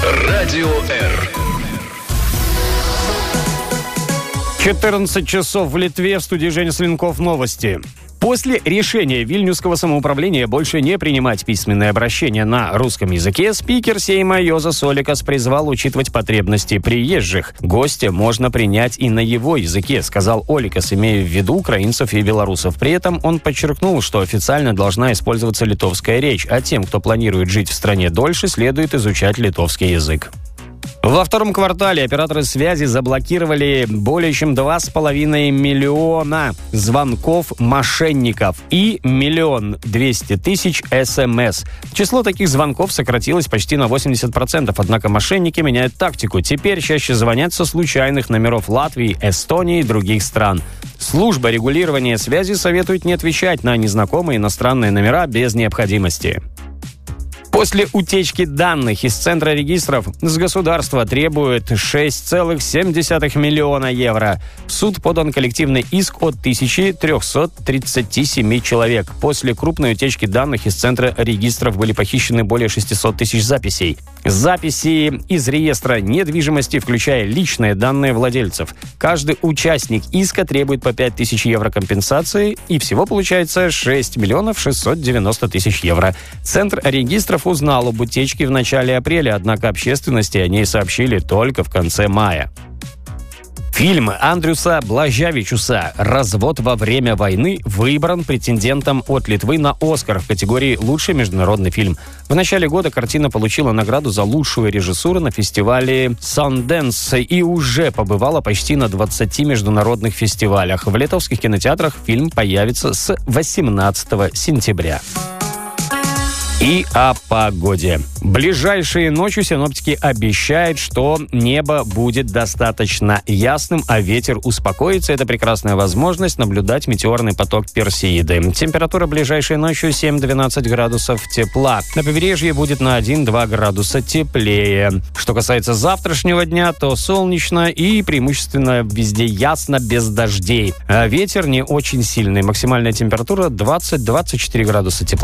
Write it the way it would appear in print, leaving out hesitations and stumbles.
Радио Р. 14 часов в Литве. В студии Женя Слинков. Новости. После решения Вильнюсского самоуправления больше не принимать письменные обращения на русском языке, спикер Сейма Йозас Оликас призвал учитывать потребности приезжих. Гостя можно принять и на его языке, сказал Оликас, имея в виду украинцев и белорусов. При этом он подчеркнул, что официально должна использоваться литовская речь, а тем, кто планирует жить в стране дольше, следует изучать литовский язык. Во втором квартале операторы связи заблокировали более чем 2,5 миллиона звонков мошенников и 1 200 000 СМС. Число таких звонков сократилось почти на 80%, однако мошенники меняют тактику. Теперь чаще звонят со случайных номеров Латвии, Эстонии и других стран. Служба регулирования связи советует не отвечать на незнакомые иностранные номера без необходимости. После утечки данных из Центра регистров с государства требует 6,7 миллиона евро. В суд подан коллективный иск от 1337 человек. После крупной утечки данных из Центра регистров были похищены более 600 000 записей. Записи из реестра недвижимости, включая личные данные владельцев. Каждый участник иска требует по 5 000 евро компенсации, и всего получается 6 690 000 евро. Центр регистров узнал об утечке в начале апреля, однако общественности о ней сообщили только в конце мая. Фильм Андрюса Блажавичуса «Развод во время войны» выбран претендентом от Литвы на «Оскар» в категории «Лучший международный фильм». В начале года картина получила награду за лучшую режиссуру на фестивале Sundance и уже побывала почти на 20 международных фестивалях. В литовских кинотеатрах фильм появится с 18 сентября. И о погоде. Ближайшей ночью синоптики обещают, что небо будет достаточно ясным, а ветер успокоится. Это прекрасная возможность наблюдать метеорный поток Персеиды. Температура ближайшей ночью 7-12 градусов тепла. На побережье будет на 1-2 градуса теплее. Что касается завтрашнего дня, то солнечно и преимущественно везде ясно, без дождей. А ветер не очень сильный. Максимальная температура 20-24 градуса тепла.